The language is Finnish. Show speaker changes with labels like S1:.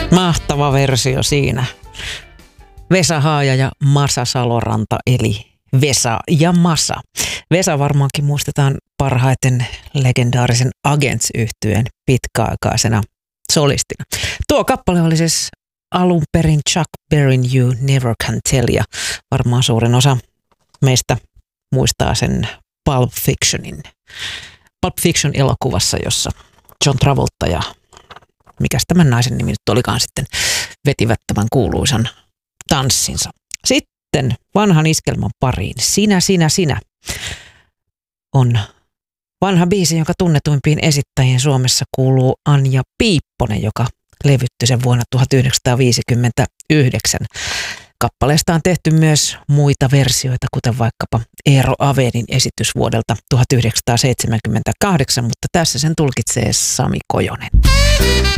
S1: Mahtava versio siinä. Vesa Haaja ja Masa Saloranta, eli Vesa ja Masa. Vesa varmaankin muistetaan parhaiten legendaarisen Agents-yhtyeen pitkäaikaisena solistina. Tuo kappale oli siis alun perin Chuck Berryn You Never Can Tell, ja varmaan suurin osa meistä muistaa sen Pulp Fiction-elokuvassa, jossa John Travolta ja mikäs tämän naisen nimi nyt olikaan sitten vetivät tämän kuuluisan tanssinsa. Sitten vanhan iskelman pariin Sinä on vanha biisi, jonka tunnetuimpiin esittäjiin Suomessa kuuluu Anja Piipponen, joka levytti sen vuonna 1959. Kappaleesta on tehty myös muita versioita, kuten vaikkapa Eero Avedin esitys vuodelta 1978, mutta tässä sen tulkitsee Sami Kojonen.